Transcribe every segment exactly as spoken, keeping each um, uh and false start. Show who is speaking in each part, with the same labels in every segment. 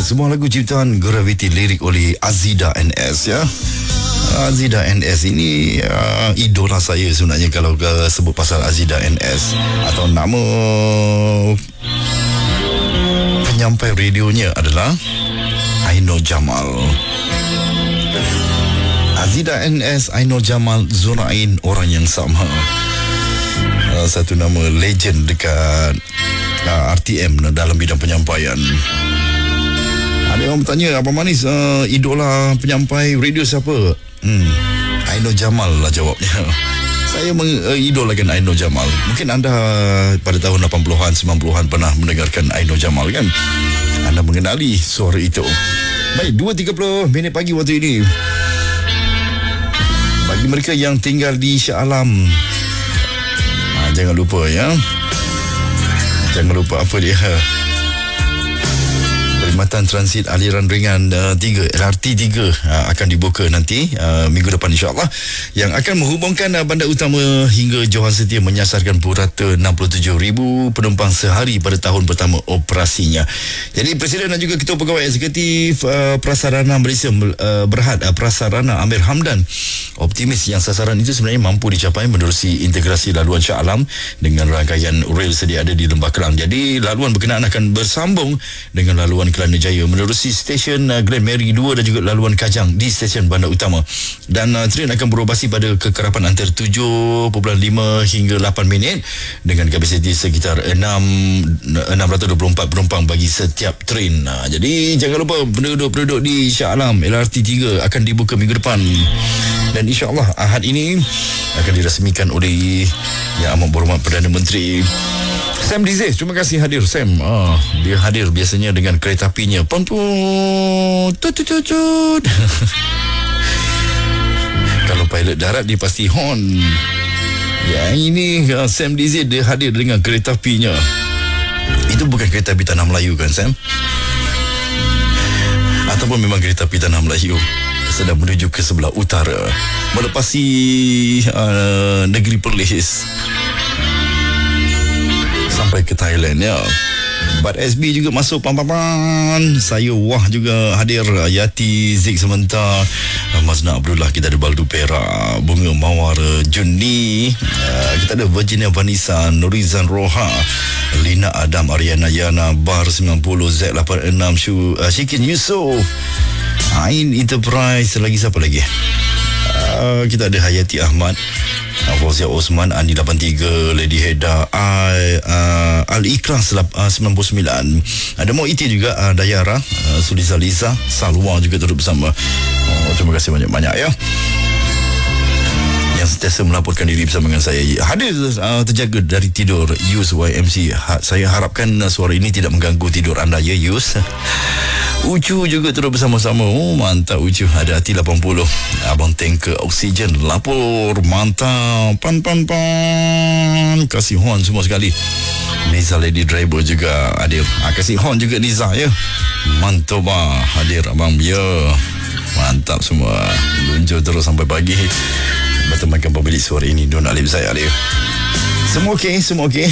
Speaker 1: Sebuah lagu ciptaan Gravity, lirik oleh Azida N S ya. Azida N S ini uh, idola saya sebenarnya kalau uh, sebut pasal Azida N S, atau nama penyampai radionya adalah Ainur Jamal. Azida N S, Ainur Jamal, Zurain, orang yang sama. Uh, satu nama legend dekat uh, R T M dalam bidang penyampaian. Ada orang bertanya, Abang Manis, uh, idola penyampai radio siapa? Hmm, Ainur Jamal lah jawabnya. Saya mengidolakan uh, Ainur Jamal. Mungkin anda pada tahun lapan puluhan, sembilan puluhan pernah mendengarkan Ainur Jamal kan? Anda mengenali suara itu. Baik, dua tiga puluh minit pagi waktu ini. Bagi mereka yang tinggal di Shah Alam, ha, jangan lupa ya. Jangan lupa apa dia? Perkhidmatan transit aliran ringan uh, tiga, L R T tiga uh, akan dibuka nanti uh, minggu depan insyaAllah, yang akan menghubungkan uh, bandar utama hingga Johan Setia, menyasarkan purata enam puluh tujuh ribu penumpang sehari pada tahun pertama operasinya. Jadi Presiden dan juga Ketua Pegawai Eksekutif uh, Prasarana Malaysia uh, Berhad uh, Prasarana Amir Hamdan optimis yang sasaran itu sebenarnya mampu dicapai menerusi integrasi laluan Shah Alam dengan rangkaian rel sedia ada di Lembah Kelang. Jadi laluan berkenaan akan bersambung dengan laluan Kelana Jaya menerusi stesen uh, Grand Mary dua dan juga laluan Kajang di stesen bandar utama, dan uh, train akan beroperasi pada kekerapan antara tujuh perpuluhan lima hingga lapan minit dengan kapasiti sekitar enam ratus dua puluh empat penumpang bagi setiap train. Uh, jadi jangan lupa penduduk-penduduk di Shah Alam, L R T tiga akan dibuka minggu depan, dan insyaAllah Ahad ini akan dirasmikan oleh Yang Amat Berhormat Perdana Menteri Sam Diziz. Terima kasih hadir Sam. Ah, dia hadir biasanya dengan kereta apinya. Pon-pon tut-tut-tut. Kalau pilot darat dia pasti horn. Yang ini uh, Sam Diziz dia hadir dengan kereta apinya. Itu bukan kereta api Tanah Melayu kan Sam? Ataupun memang kereta api Tanah Melayu sedang menuju ke sebelah utara, melepasi uh, negeri Perlis sampai ke Thailand ya. But S B juga masuk pam-pam-pam. Saya wah juga hadir. Yati Zik sementara, Mazna Abdullah, kita ada Baldu Perak, Bunga Mawar Juni, uh, kita ada Virginia Vanessa, Nurizan Roha, Lina Adam, Ariana Yana, Bar sembilan puluh, Z lapan enam, Shu, uh, Syikin Yusof, Ain Enterprise, lagi siapa lagi? Uh, kita ada Hayati Ahmad, Fauzia Osman, Ani lapan tiga, Lady Heda, uh, Al-Ikhlas uh, sembilan puluh sembilan. Ada Mo Iti juga, uh, Dayara, uh, Suliza Liza, Salwa juga turut bersama. Oh, terima kasih banyak-banyak ya, yang sentiasa melaporkan diri bersama dengan saya. Hadir uh, terjaga dari tidur, Yus Y M C. Ha, saya harapkan uh, suara ini tidak mengganggu tidur anda ya Yus. Ucu juga turut bersama-sama. Oh mantap Ucu. Ada Ati lapan puluh, Abang Tanker Oksigen lapor. Mantap. Pan pan pan. Kasih horn semua sekali. Niza Lady Driver juga hadir. Ha, kasih horn juga Niza ya. Mantap bah. Hadir abang ya. Mantap semua. Luncur terus sampai pagi bertemankan pemilik suara ini, Don Alif saya Alif. Semua okey, semua okey.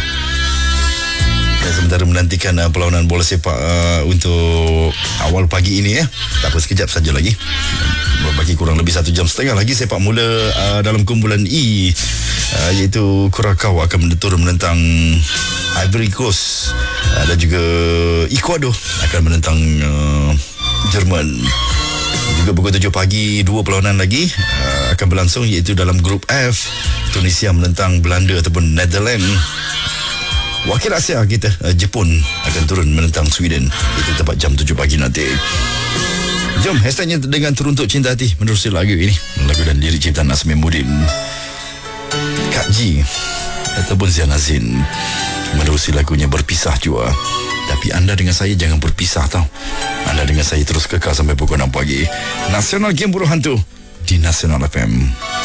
Speaker 1: Dan sementara menantikan uh, perlawanan bola sepak uh, untuk awal pagi ini ya. Tak apa, sekejap saja lagi. Bagi kurang lebih satu jam setengah lagi sepak mula uh, dalam kumpulan E, uh, iaitu Curacao akan turun menentang Ivory Coast, uh, dan juga Ecuador akan menentang uh, Jerman. Juga pukul tujuh pagi dua perlawanan lagi uh, akan berlangsung, iaitu dalam grup F, Tunisia menentang Belanda ataupun Netherlands. Wakil Asia kita, uh, Jepun akan turun menentang Sweden. Itu tepat jam tujuh pagi nanti. Jom, hashtagnya dengan teruntuk cinta hati menerusi lagu ini. Lagu dan lirik ciptaan Asmiuddin, Kak Ji ataupun Zian Azin. Menerusi lagunya Berpisah Jua. Tapi anda dengan saya jangan berpisah tau. Anda dengan saya terus kekal sampai pukul enam pagi. Nasional Game Buruh Hantu di Nasional F M.